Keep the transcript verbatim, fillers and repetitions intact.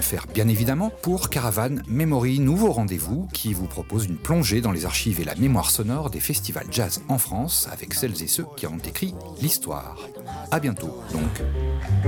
faire bien évidemment pour Caravane Memory, nouveau rendez-vous qui vous propose une plongée dans les archives et la mémoire sonore des festivals jazz en France avec celles et ceux qui en ont écrit l'histoire. À bientôt donc.